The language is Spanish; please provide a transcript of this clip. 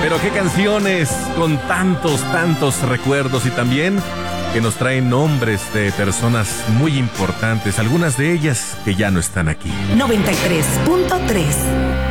Pero qué canciones con tantos recuerdos y también que nos traen nombres de personas muy importantes, algunas de ellas que ya no están aquí. 93.3